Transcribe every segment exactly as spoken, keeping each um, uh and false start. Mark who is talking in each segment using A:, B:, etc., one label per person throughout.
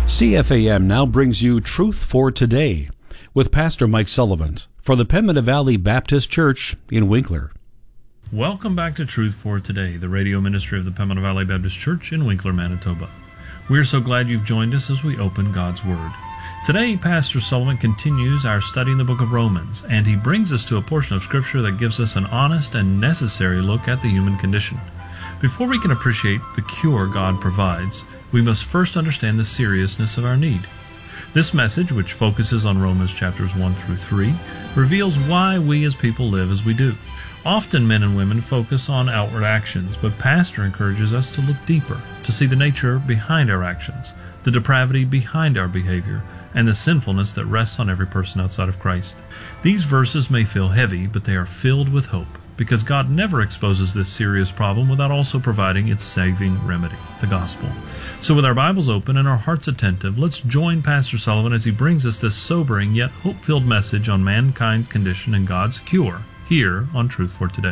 A: C F A M now brings you Truth for Today with Pastor Mike Sullivan for the Pembina Valley Baptist Church in Winkler.
B: Welcome back to Truth for Today, the radio ministry of the Pembina Valley Baptist Church in Winkler, Manitoba. We're so glad you've joined us as we open God's Word. Today, Pastor Sullivan continues our study in the book of Romans, and he brings us to a portion of Scripture that gives us an honest and necessary look at the human condition. Before we can appreciate the cure God provides, we must first understand the seriousness of our need. This message, which focuses on Romans chapters one through three, reveals why we as people live as we do. Often men and women focus on outward actions, but Pastor encourages us to look deeper, to see the nature behind our actions, the depravity behind our behavior, and the sinfulness that rests on every person outside of Christ. These verses may feel heavy, but they are filled with hope, because God never exposes this serious problem without also providing its saving remedy, the gospel. So with our Bibles open and our hearts attentive, let's join Pastor Sullivan as he brings us this sobering yet hope-filled message on mankind's condition and God's cure, here on Truth for Today.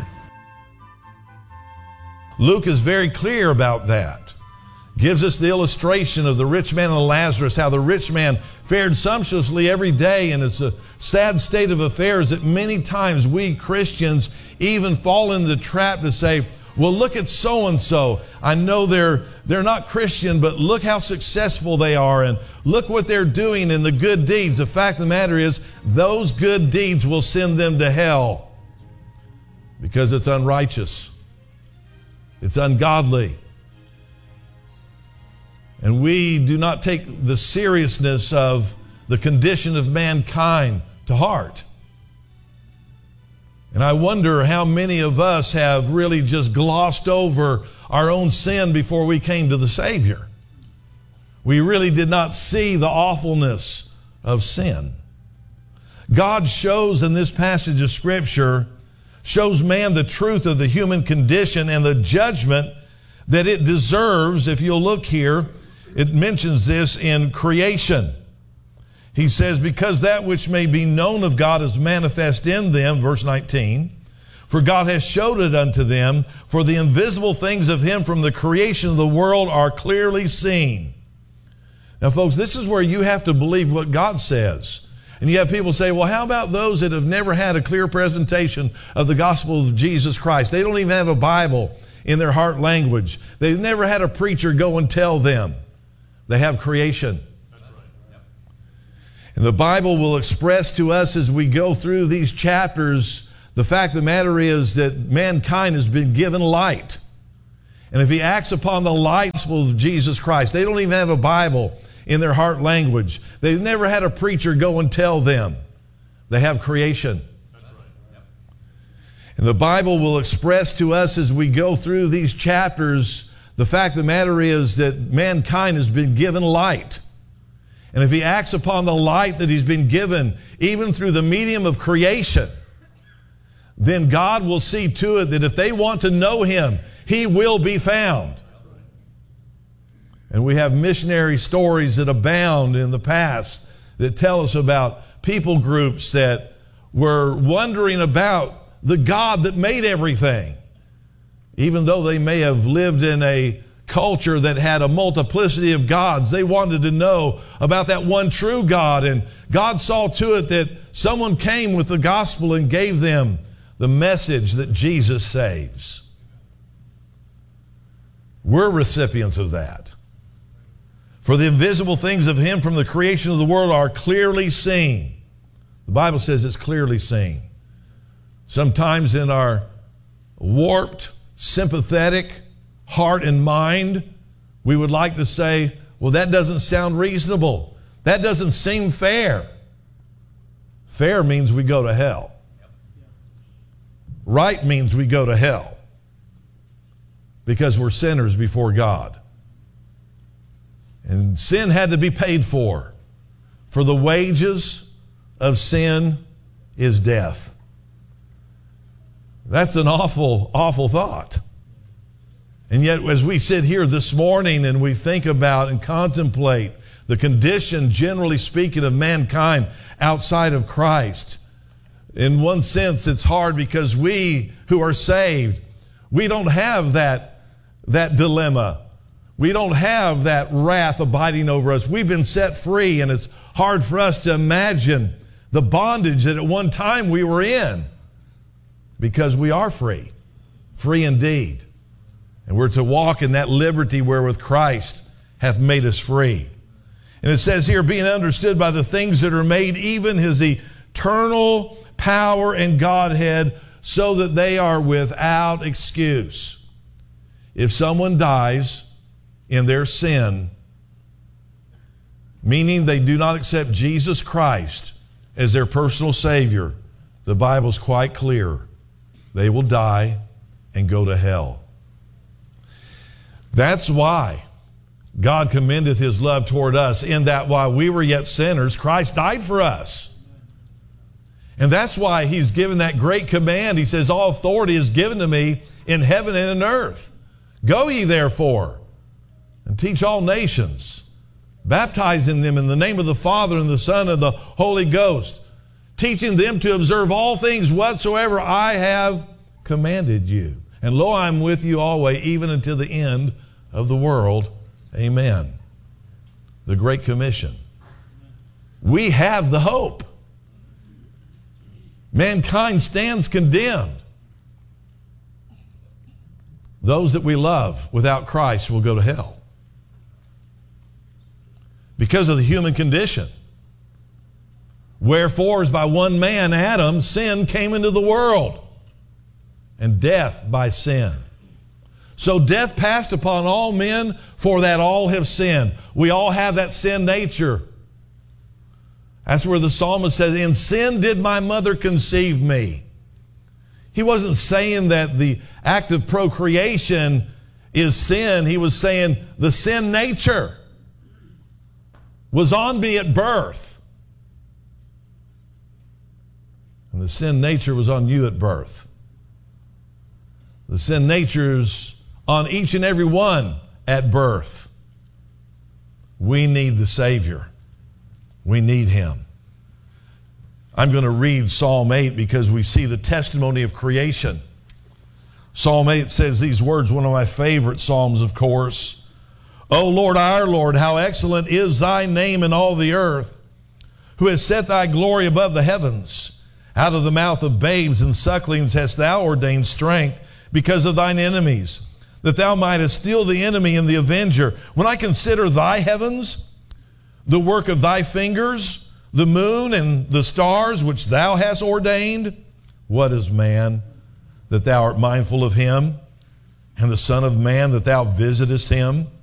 C: Luke is very clear about that. Gives us the illustration of the rich man and Lazarus, how the rich man fared sumptuously every day, and it's a sad state of affairs that many times we Christians even fall in the trap to say, well, look at so-and-so. I know they're they're not Christian, but look how successful they are, and look what they're doing in the good deeds. The fact of the matter is, those good deeds will send them to hell because it's unrighteous. It's ungodly. And we do not take the seriousness of the condition of mankind to heart. And I wonder how many of us have really just glossed over our own sin before we came to the Savior. We really did not see the awfulness of sin. God shows in this passage of Scripture, shows man the truth of the human condition and the judgment that it deserves. If you'll look here, it mentions this in creation. He says, because that which may be known of God is manifest in them, verse nineteen, for God has showed it unto them, for the invisible things of Him from the creation of the world are clearly seen. Now, folks, this is where you have to believe what God says. And you have people say, well, how about those that have never had a clear presentation of the gospel of Jesus Christ? They don't even have a Bible in their heart language. They've never had a preacher go and tell them. They have creation. And the Bible will express to us as we go through these chapters, the fact of the matter is that mankind has been given light. And if he acts upon the light of Jesus Christ, they don't even have a Bible in their heart language. They've never had a preacher go and tell them. They have creation. And the Bible will express to us as we go through these chapters, the fact of the matter is that mankind has been given light. And if he acts upon the light that he's been given, even through the medium of creation, then God will see to it that if they want to know Him, He will be found. And we have missionary stories that abound in the past that tell us about people groups that were wondering about the God that made everything. Even though they may have lived in a culture that had a multiplicity of gods, they wanted to know about that one true God. And God saw to it that someone came with the gospel and gave them the message that Jesus saves. We're recipients of that. For the invisible things of Him from the creation of the world are clearly seen. The Bible says it's clearly seen. Sometimes in our warped, sympathetic heart and mind, we would like to say, well, that doesn't sound reasonable. That doesn't seem fair. Fair means we go to hell. Right means we go to hell because we're sinners before God. And sin had to be paid for. For the wages of sin is death. That's an awful, awful thought. And yet, as we sit here this morning and we think about and contemplate the condition, generally speaking, of mankind outside of Christ, in one sense, it's hard because we who are saved, we don't have that, that dilemma. We don't have that wrath abiding over us. We've been set free, and it's hard for us to imagine the bondage that at one time we were in, because we are free, free indeed. And we're to walk in that liberty wherewith Christ hath made us free. And it says here, being understood by the things that are made, even his eternal power and Godhead, so that they are without excuse. If someone dies in their sin, meaning they do not accept Jesus Christ as their personal Savior, the Bible's quite clear. They will die and go to hell. That's why God commendeth his love toward us, in that while we were yet sinners, Christ died for us. And that's why he's given that great command. He says, all authority is given to me in heaven and in earth. Go ye therefore and teach all nations, baptizing them in the name of the Father and the Son and the Holy Ghost, teaching them to observe all things whatsoever I have commanded you. And lo, I am with you always, even until the end of the world. Amen. The Great Commission. We have the hope. Mankind stands condemned. Those that we love without Christ will go to hell because of the human condition. Wherefore, as by one man, Adam, sin came into the world, and death by sin. So death passed upon all men, for that all have sinned. We all have that sin nature. That's where the psalmist says, in sin did my mother conceive me. He wasn't saying that the act of procreation is sin. He was saying the sin nature was on me at birth. And the sin nature was on you at birth. The sin nature's on each and every one at birth. We need the Savior. We need him. I'm going to read Psalm eight because we see the testimony of creation. Psalm eight says these words, one of my favorite psalms, of course. O Lord, our Lord, how excellent is thy name in all the earth, who has set thy glory above the heavens. Out of the mouth of babes and sucklings hast thou ordained strength because of thine enemies, that thou mightest steal the enemy and the avenger. When I consider thy heavens, the work of thy fingers, the moon and the stars which thou hast ordained, what is man that thou art mindful of him, and the son of man that thou visitest him?